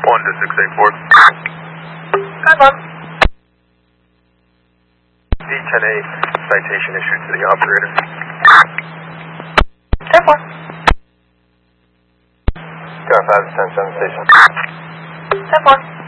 1 to 684. Good one. D10A citation issued to the operator. 10-4. Car 5 to 10-7 station. 10-4.